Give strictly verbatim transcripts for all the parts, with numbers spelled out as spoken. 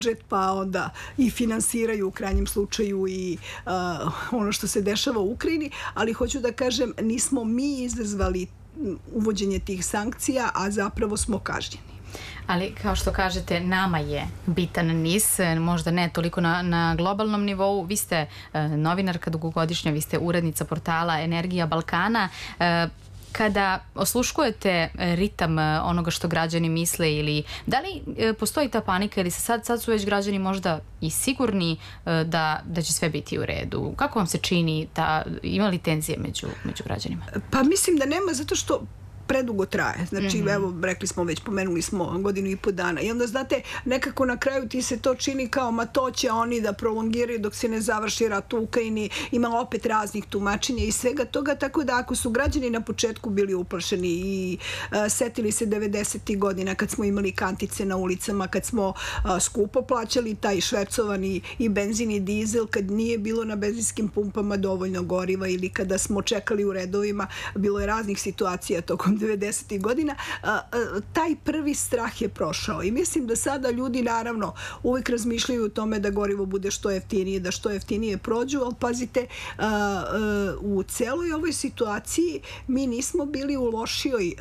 budžet, pa onda i finansiraju u krajnjem slučaju i uh, ono što se dešava u Ukrajini, ali hoću da kažem, nismo mi izazvali uvođenje tih sankcija, a zapravo smo kažnjeni. Ali, kao što kažete, nama je bitan NIS, možda ne toliko na, na globalnom nivou. Vi ste uh, novinarka dugogodišnja, vi ste urednica portala Energija Balkana. Uh, Kada osluškujete ritam onoga što građani misle, ili da li postoji ta panika ili se sad, sad su već građani možda i sigurni da, da će sve biti u redu? Kako vam se čini, ta, ima li tenzije među, među građanima? Pa mislim da nema, zato što predugo traje. Znači, mm-hmm. evo, rekli smo već, pomenuli smo godinu i po dana. I onda, znate, nekako na kraju ti se to čini kao, ma to će oni da prolongiraju dok se ne završi rat u Ukrajini. Ima opet raznih tumačenja i svega toga, tako da ako su građani na početku bili uplašeni i uh, setili se devedesetih godina kad smo imali kantice na ulicama, kad smo uh, skupo plaćali taj švercovani i benzin i dizel, kad nije bilo na benzinskim pumpama dovoljno goriva ili kada smo čekali u redovima, bilo je raznih situacija tokom devedesetih godina, taj prvi strah je prošao i mislim da sada ljudi naravno uvijek razmišljaju o tome da gorivo bude što jeftinije, da što jeftinije prođu, ali pazite, u celoj ovoj situaciji mi nismo bili u lošijoj,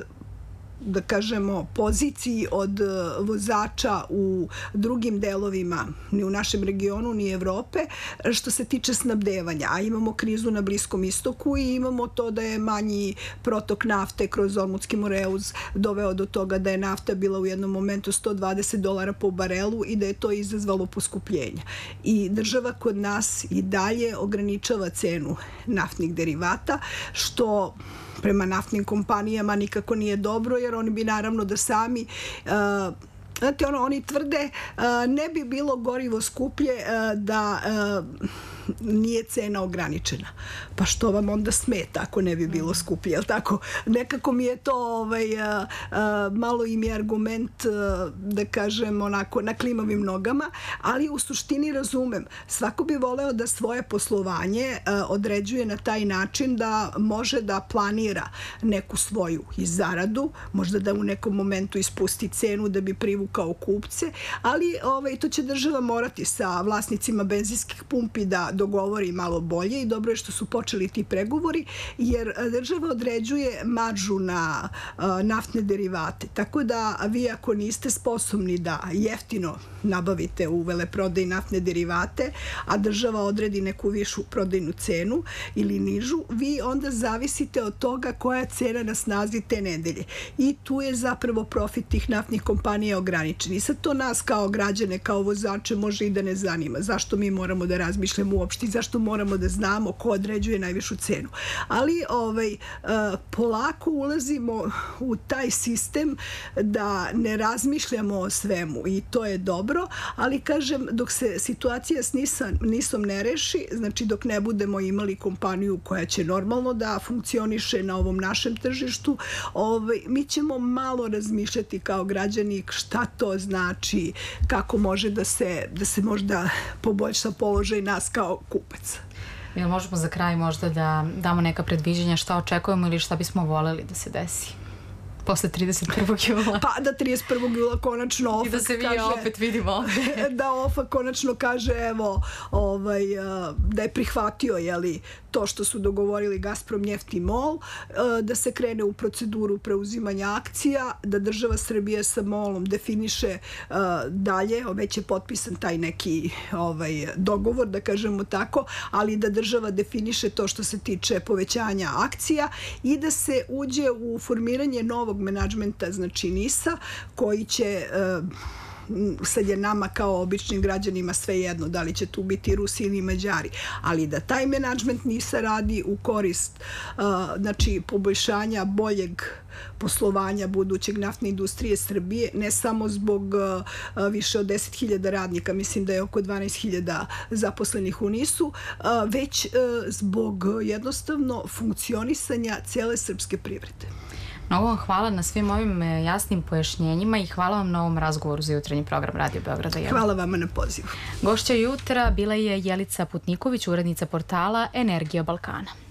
da kažemo, poziciji od vozača u drugim delovima, ni u našem regionu, ni Evrope, što se tiče snabdevanja. A imamo krizu na Bliskom istoku i imamo to da je manji protok nafte kroz Ormutski Moreuz doveo do toga da je nafta bila u jednom momentu sto dvadeset dolara po barelu i da je to izazvalo poskupljenja. I država kod nas i dalje ograničava cenu naftnih derivata, što prema naftnim kompanijama nikako nije dobro, jer oni bi naravno da sami, uh, znate, ono, oni tvrde uh, ne bi bilo gorivo skuplje uh, da uh, nije cena ograničena. Pa što vam onda smeta ako ne bi bilo skuplje, jel tako? Nekako mi je to ovaj, uh, uh, malo im je argument, uh, da kažem, onako, na klimavim nogama, ali u suštini razumem. Svako bi voleo da svoje poslovanje uh, određuje na taj način da može da planira neku svoju i zaradu, možda da u nekom momentu ispusti cenu da bi privukao kupce, ali ovaj, to će država morati sa vlasnicima benzinskih pumpi da dogovori malo bolje i dobro je što su počeli ti pregovori, jer država određuje maržu na uh, naftne derivate. Tako da vi ako niste sposobni da jeftino nabavite u veleprodaji naftne derivate, a država odredi neku višu prodajnu cenu ili nižu, vi onda zavisite od toga koja je cena na snazi te nedelje. I tu je zapravo profit tih naftnih kompanija ograničen. I sad to nas kao građane, kao vozače može i da ne zanima. Zašto mi moramo da razmišljamo uopšte i zašto moramo da znamo ko određuje najvišu cenu. Ali ovaj, polako ulazimo u taj sistem da ne razmišljamo o svemu i to je dobro, ali kažem, dok se situacija s nisom ne reši, znači dok ne budemo imali kompaniju koja će normalno da funkcioniše na ovom našem tržištu, ovaj, mi ćemo malo razmišljati kao građani šta to znači, kako može da se, da se možda poboljša položaj nas kao kupac. Jel možemo za kraj možda da damo neka predviđenja šta očekujemo ili šta bismo voljeli da se desi posle trideset prvog jula? Pa da trideset prvog jula konačno O F A K kaže... I da se vi opet vidimo ovde. Da O F A K konačno kaže, evo, ovaj, da je prihvatio, jeli, to što su dogovorili Gazprom, Njeft i MOL, da se krene u proceduru preuzimanja akcija, da država Srbije sa MOL-om definiše dalje, već je potpisan taj neki ovaj, dogovor, da kažemo tako, ali da država definiše to što se tiče povećanja akcija i da se uđe u formiranje novog menadžmenta, znači NIS-a, koji će... sad je nama kao običnim građanima sve jedno da li će tu biti Rusi ili Mađari, ali da taj menadžment NIS-a radi u korist znači poboljšanja boljeg poslovanja budućeg naftne industrije Srbije, ne samo zbog više od deset hiljada radnika, mislim da je oko dvanaest hiljada zaposlenih u NIS-u, već zbog jednostavno funkcionisanja cele srpske privrede. Mnogo vam hvala na svim ovim jasnim pojašnjenjima i hvala vam na ovom razgovoru za jutarnji program Radio Beograda. Hvala vama na pozivu. Gošća jutra bila je Jelica Putniković, urednica portala Energija Balkana.